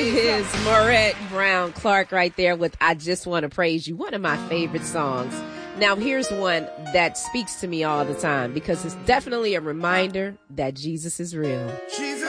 is Maurette Brown Clark right there with I Just Want to Praise You, one of my favorite songs. Now, here's one that speaks to me all the time because it's definitely a reminder that Jesus is real.